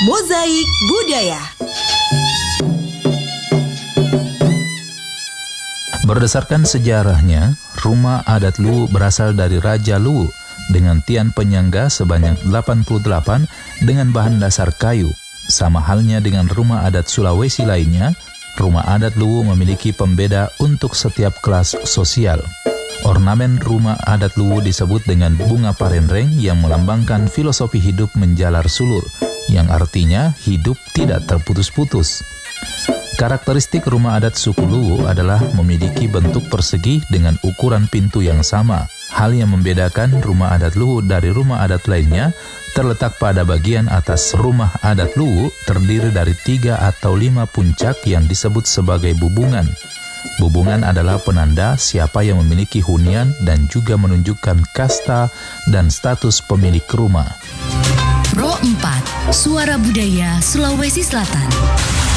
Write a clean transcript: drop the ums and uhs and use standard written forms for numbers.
Mozaik Budaya. Berdasarkan sejarahnya, rumah adat Luwu berasal dari Raja Luwu dengan tiang penyangga sebanyak 88 dengan bahan dasar kayu. Sama halnya dengan rumah adat Sulawesi lainnya, rumah adat Luwu memiliki pembeda untuk setiap kelas sosial. Ornamen rumah adat Luwu disebut dengan bunga parenreng yang melambangkan filosofi hidup menjalar sulur, yang artinya hidup tidak terputus-putus. Karakteristik rumah adat suku Luwu adalah memiliki bentuk persegi dengan ukuran pintu yang sama. Hal yang membedakan rumah adat Luwu dari rumah adat lainnya terletak pada bagian atas. Rumah adat Luwu terdiri dari 3 atau 5 puncak yang disebut sebagai bubungan. Bubungan adalah penanda siapa yang memiliki hunian dan juga menunjukkan kasta dan status pemilik rumah. Pro 4, Suara Budaya Sulawesi Selatan.